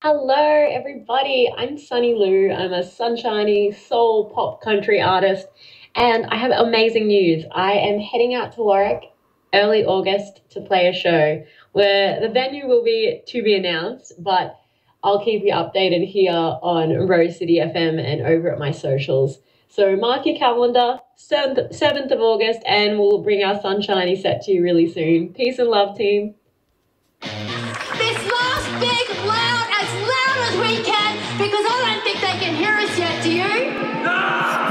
Hello, everybody. I'm Sunny Lou. I'm a sunshiny soul pop country artist, and I have amazing news. I am heading out to Warwick early August to play a show where the venue will be to be announced, but I'll keep you updated here on Rose City FM and over at my socials. So mark your calendar, 7th of August, and we'll bring our sunshiny set to you really soon. Peace and love, team. This last big loud as we can because I don't think they can hear us yet, do you?